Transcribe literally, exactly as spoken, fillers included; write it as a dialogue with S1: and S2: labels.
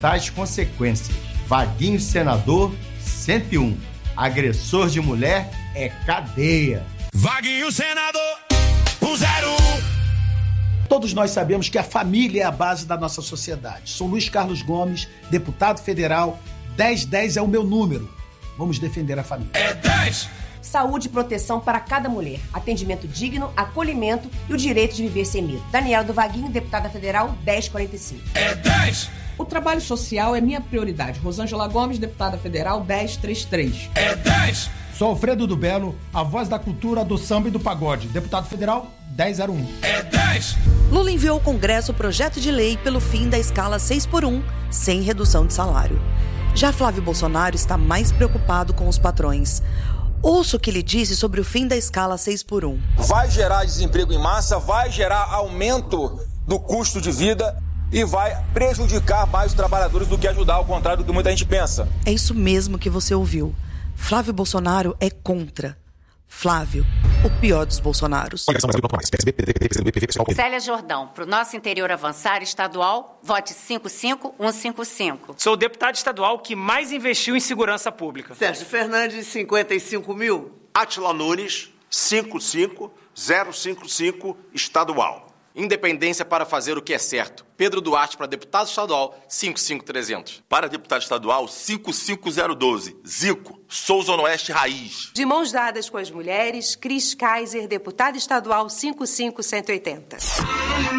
S1: tais consequências. Vaguinho Senador cento e um. Agressor de mulher é cadeia.
S2: Vaguinho Senador cento e um.
S3: Todos nós sabemos que a família é a base da nossa sociedade. Sou Luiz Carlos Gomes, deputado federal. dez dez é o meu número. Vamos defender a família.
S2: É dez!
S4: Saúde e proteção para cada mulher. Atendimento digno, acolhimento e o direito de viver sem medo. Daniela do Vaguinho, deputada federal, dez quarenta e cinco.
S2: É dez!
S5: O trabalho social é minha prioridade. Rosângela Gomes, deputada federal, dez trinta e três.
S2: É dez!
S6: Sou Alfredo do Belo, a voz da cultura do samba e do pagode. Deputado federal, dez zero um.
S2: É dez!
S7: Lula enviou ao Congresso o projeto de lei pelo fim da escala seis por um, sem redução de salário. Já Flávio Bolsonaro está mais preocupado com os patrões. Ouça o que ele disse sobre o fim da escala seis por um.
S8: Vai gerar desemprego em massa, vai gerar aumento do custo de vida e vai prejudicar mais os trabalhadores do que ajudar, ao contrário do que muita gente pensa.
S7: É isso mesmo que você ouviu. Flávio Bolsonaro é contra. Flávio, o pior dos Bolsonaros.
S9: Célia Jordão, para o nosso interior avançar estadual, vote cinco cinco um cinco cinco.
S10: Sou o deputado estadual que mais investiu em segurança pública.
S11: Sérgio Fernandes, cinquenta e cinco mil.
S12: Átila Nunes, cinco cinco zero cinco cinco, estadual.
S13: Independência para fazer o que é certo. Pedro Duarte para deputado estadual, cinco cinco trezentos.
S14: Para deputado estadual, cinco cinco zero doze. Zico, sou Zona Oeste Raiz.
S4: De mãos dadas com as mulheres, Cris Kaiser, deputada estadual, cinco cinco um oitenta.